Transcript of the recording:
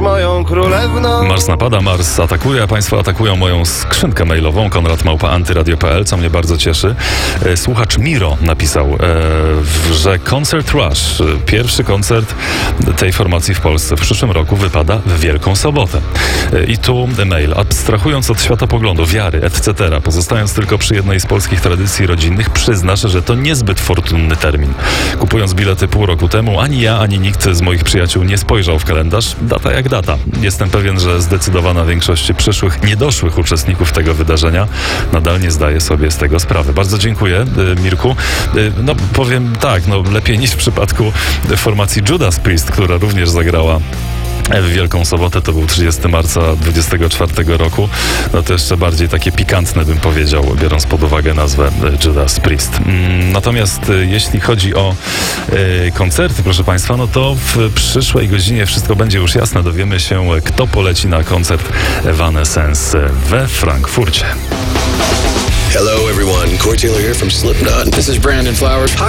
moją królewną. Mars napada, Mars atakuje, a Państwo atakują moją skrzynkę mailową konrad@antyradio.pl, co mnie bardzo cieszy. Słuchacz Miro napisał, że Concert Rush, pierwszy koncert tej formacji w Polsce w przyszłym roku wypada w Wielką Sobotę. I tu mail. Abstrahując od światopoglądu, wiary, etc., pozostając tylko przy jednej z polskich tradycji rodzinnych, przyznasz, że to niezbyt fortunny termin. Kupując bilety pół roku temu, ani ja, ani nikt z moich przyjaciół nie spojrzał w kalendarz. Data jak data. Jestem pewien, że zdecydowana większość przyszłych, niedoszłych uczestników tego wydarzenia nadal nie zdaje sobie z tego sprawy. Bardzo dziękuję, Mirku. No powiem tak, lepiej niż w przypadku formacji Judas Priest, która również zagrała w Wielką Sobotę, to był 30 marca 24 roku. No to jeszcze bardziej takie pikantne, bym powiedział, biorąc pod uwagę nazwę Judas Priest. Natomiast jeśli chodzi o koncerty, proszę Państwa, no to w przyszłej godzinie wszystko będzie już jasne. Dowiemy się, kto poleci na koncert Evanescence we Frankfurcie. Hello everyone, Corey Taylor here from Slipknot. This is Brandon Flowers.